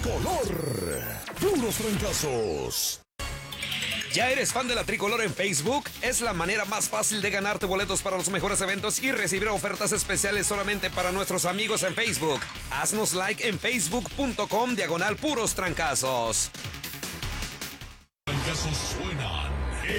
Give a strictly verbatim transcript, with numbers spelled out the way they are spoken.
Color. Puros trancazos. ¿Ya eres fan de la Tricolor en Facebook? Es la manera más fácil de ganarte boletos para los mejores eventos y recibir ofertas especiales solamente para nuestros amigos en Facebook. Haznos like en facebook.com diagonal puros trancazos. Trancazos suenan